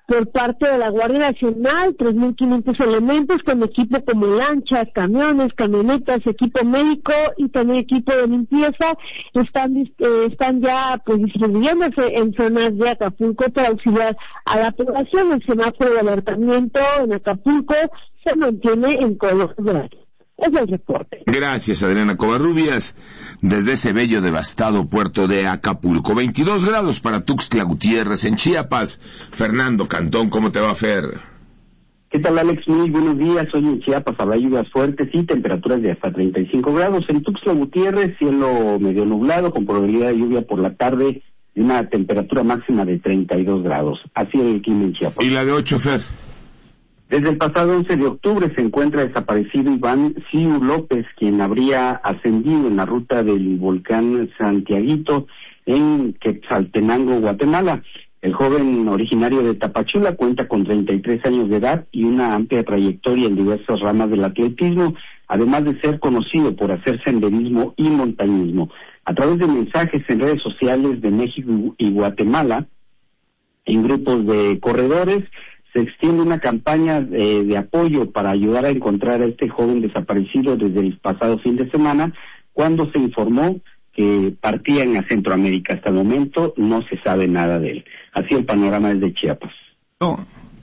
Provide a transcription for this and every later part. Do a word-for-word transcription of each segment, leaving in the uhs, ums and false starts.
por parte de la Guardia Nacional, tres mil quinientos elementos con equipo como lanchas, camiones, camionetas, equipo médico y también equipo de limpieza, están eh, están ya pues distribuyéndose en zonas de Acapulco para auxiliar a la población. El semáforo de alertamiento en Acapulco se mantiene en color verde. Es el reporte. Gracias, Adriana Covarrubias, desde ese bello devastado puerto de Acapulco. veintidós grados para Tuxtla Gutiérrez, en Chiapas. Fernando Cantón, ¿cómo te va, Fer? ¿Qué tal, Alex? Muy buenos días. Hoy en Chiapas habrá lluvias fuertes y temperaturas de hasta treinta y cinco grados. En Tuxtla Gutiérrez, cielo medio nublado, con probabilidad de lluvia por la tarde y una temperatura máxima de treinta y dos grados. Así el clima en Chiapas. ¿Y la de ocho, Fer? Desde el pasado once de octubre se encuentra desaparecido Iván Siu López, quien habría ascendido en la ruta del volcán Santiaguito en Quetzaltenango, Guatemala. El joven originario de Tapachula cuenta con treinta y tres años de edad y una amplia trayectoria en diversas ramas del atletismo, además de ser conocido por hacer senderismo y montañismo. A través de mensajes en redes sociales de México y Guatemala, en grupos de corredores, se extiende una campaña de, de apoyo para ayudar a encontrar a este joven desaparecido desde el pasado fin de semana, cuando se informó que partían a Centroamérica. Hasta el momento no se sabe nada de él. Así el panorama desde Chiapas. Oh.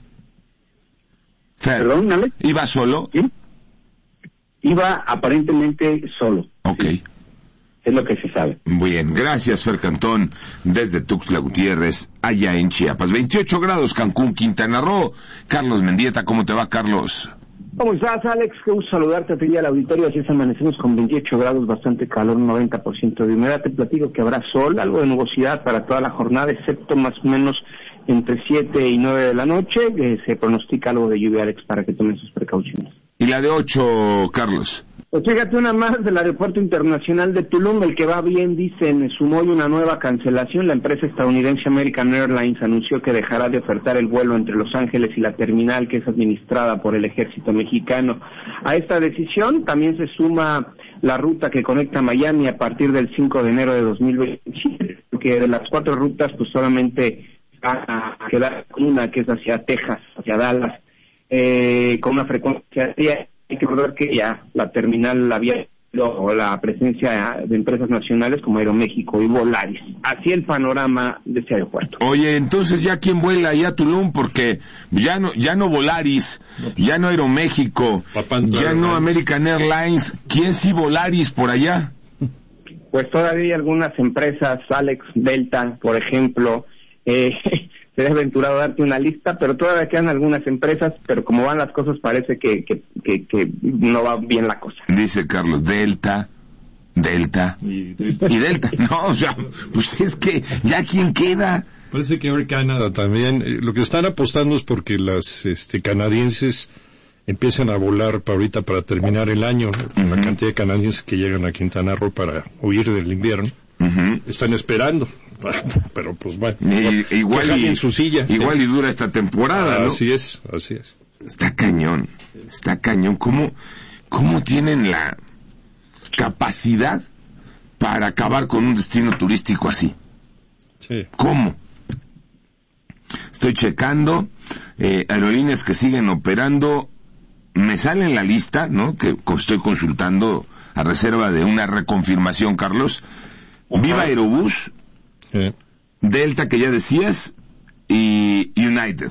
¿Perdón, Alex? ¿Iba solo? ¿Sí? Iba aparentemente solo. Ok. Sí. Es lo que se sabe. Bien, gracias, Fer Cantón, desde Tuxtla Gutiérrez, allá en Chiapas. veintiocho grados, Cancún, Quintana Roo. Carlos Mendieta, ¿cómo te va, Carlos? ¿Cómo estás, Alex? Qué gusto saludarte a ti y al auditorio. Así es, amanecemos con veintiocho grados, bastante calor, noventa por ciento de humedad. Te platico que habrá sol, algo de nubosidad para toda la jornada, excepto más o menos entre siete y nueve de la noche, que se pronostica algo de lluvia, Alex, para que tomen sus precauciones. ¿Y la de ocho, Carlos? Pues fíjate, una más del Aeropuerto Internacional de Tulum, el que va bien, dicen, sumó hoy una nueva cancelación. La empresa estadounidense American Airlines anunció que dejará de ofertar el vuelo entre Los Ángeles y la terminal que es administrada por el ejército mexicano. A esta decisión también se suma la ruta que conecta Miami a partir del cinco de enero de dos mil veintisiete, porque de las cuatro rutas pues solamente va a quedar una que es hacia Texas, hacia Dallas, eh, con una frecuencia diaria. Hay que recordar que ya la terminal había o la presencia de empresas nacionales como Aeroméxico y Volaris. Así el panorama de este aeropuerto. Oye, entonces ya quién vuela allá a Tulum, porque ya no ya no Volaris, ya no Aeroméxico, ya no American Airlines. ¿Quién sí Volaris por allá? Pues todavía hay algunas empresas, Alex, Delta, por ejemplo. Eh, sería aventurado darte una lista, pero todavía quedan algunas empresas, pero como van las cosas parece que, que, que, que no va bien la cosa. Dice Carlos, Delta, Delta, y, y Delta, no, o sea, pues es que ya quién queda. Parece que Air Canada también, eh, lo que están apostando es porque las este, canadienses empiezan a volar para ahorita para terminar el año, ¿no? Uh-huh. La cantidad de canadienses que llegan a Quintana Roo para huir del invierno. Uh-huh. Están esperando, pero pues bueno, y, igual y, en su silla. Igual y dura esta temporada, ¿no? Así es, así es. Está cañón, está cañón. ¿Cómo, cómo tienen la capacidad para acabar con un destino turístico así? Sí. ¿Cómo? Estoy checando, eh, aerolíneas que siguen operando, me sale en la lista, ¿no? Que estoy consultando a reserva de una reconfirmación, Carlos. Viva Aerobús, sí. Delta, que ya decías, y United.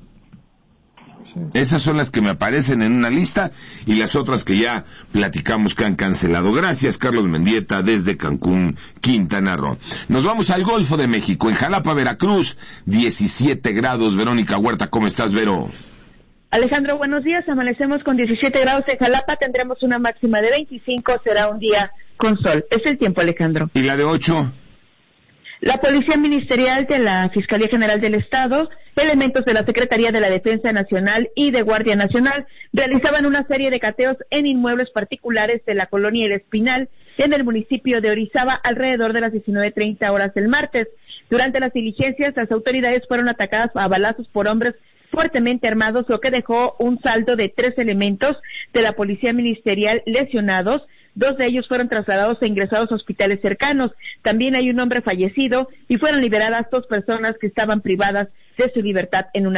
Sí. Esas son las que me aparecen en una lista y las otras que ya platicamos que han cancelado. Gracias, Carlos Mendieta, desde Cancún, Quintana Roo. Nos vamos al Golfo de México, en Jalapa, Veracruz, diecisiete grados. Verónica Huerta, ¿cómo estás, Vero? Alejandro, buenos días. Amanecemos con diecisiete grados en Jalapa, tendremos una máxima de veinticinco, será un día con sol. Es el tiempo, Alejandro. ¿Y la de ocho? La Policía Ministerial de la Fiscalía General del Estado, elementos de la Secretaría de la Defensa Nacional y de Guardia Nacional realizaban una serie de cateos en inmuebles particulares de la colonia El Espinal, en el municipio de Orizaba, alrededor de las diecinueve treinta horas del martes. Durante las diligencias, las autoridades fueron atacadas a balazos por hombres fuertemente armados, lo que dejó un saldo de tres elementos de la Policía Ministerial lesionados. Dos de ellos fueron trasladados e ingresados a hospitales cercanos. También hay un hombre fallecido y fueron liberadas dos personas que estaban privadas de su libertad en una